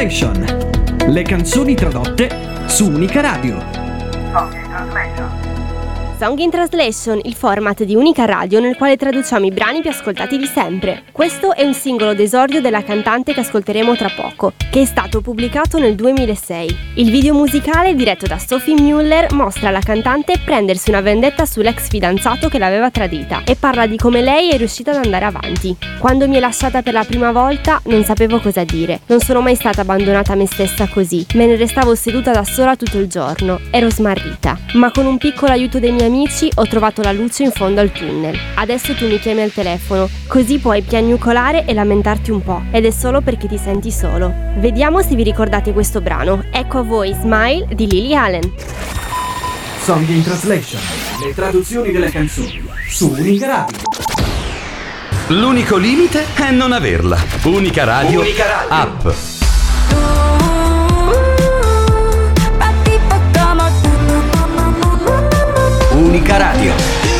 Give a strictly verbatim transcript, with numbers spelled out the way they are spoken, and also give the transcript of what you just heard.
Translation. Le canzoni tradotte su Unica Radio. Song in Translation, il format di Unica Radio nel quale traduciamo i brani più ascoltati di sempre. Questo è un singolo d'esordio della cantante che ascolteremo tra poco, che è stato pubblicato nel duemilasei. Il video musicale, diretto da Sophie Muller, mostra la cantante prendersi una vendetta sull'ex fidanzato che l'aveva tradita e parla di come lei è riuscita ad andare avanti. Quando mi è lasciata per la prima volta non sapevo cosa dire. Non sono mai stata abbandonata a me stessa così. Me ne restavo seduta da sola tutto il giorno. Ero smarrita. Ma con un piccolo aiuto dei miei amici ho trovato la luce in fondo al tunnel. Adesso tu mi chiami al telefono, così puoi piagnucolare e lamentarti un po', ed è solo perché ti senti solo. Vediamo se vi ricordate questo brano. Ecco a voi Smile di Lily Allen. Song in Translation. Le traduzioni delle canzoni su Unica Radio. L'unico limite è non averla. Unica Radio, Unica Radio. App. Unica Radio.